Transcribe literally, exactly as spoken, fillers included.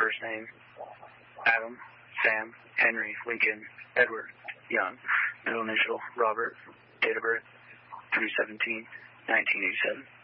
first name, Adam, Sam, Henry, Lincoln, Edward, Young, middle initial, Robert, date of birth, three seventeen nineteen eighty-seven.